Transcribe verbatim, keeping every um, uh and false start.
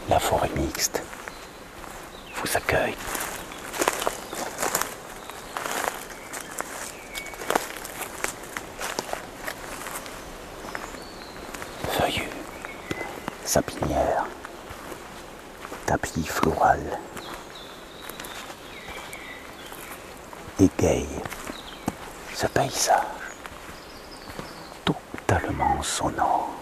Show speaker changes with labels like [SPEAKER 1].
[SPEAKER 1] La forêt mixte vous accueille. Feuillus, sapinières, tapis floral, égaye ce paysage totalement sonore.